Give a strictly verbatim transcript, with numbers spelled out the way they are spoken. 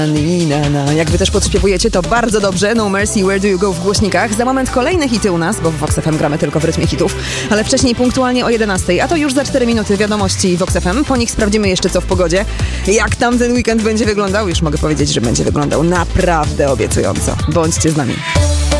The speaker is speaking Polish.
Na, na. Jak wy też podśpiewujecie, to bardzo dobrze. No Mercy, Where Do You Go w głośnikach. Za moment kolejne hity u nas, bo w Vox F M gramy tylko w rytmie hitów. Ale wcześniej punktualnie o jedenastej, a to już za cztery minuty wiadomości Vox F M. Po nich sprawdzimy jeszcze co w pogodzie. Jak tam ten weekend będzie wyglądał? Już mogę powiedzieć, że będzie wyglądał naprawdę obiecująco. Bądźcie z nami.